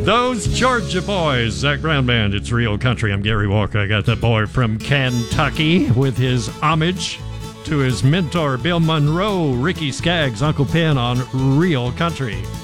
Those Georgia boys, Zach Brown Band. It's Real Country. I'm Gary Walker. I got that boy from Kentucky with his homage to his mentor, Bill Monroe, Ricky Skaggs, Uncle Pen on Real Country.